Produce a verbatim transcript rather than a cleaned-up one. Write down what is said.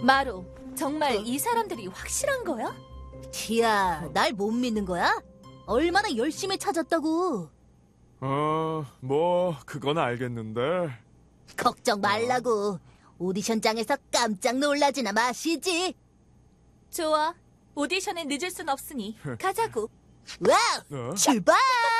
마로, 정말 이 사람들이 확실한 거야? 티야, 날 못 믿는 거야? 얼마나 열심히 찾았다고. 어, 뭐 그건 알겠는데. 걱정 말라고. 오디션장에서 깜짝 놀라지나 마시지. 좋아. 오디션에 늦을 순 없으니 가자고. 와우! 어? 출발!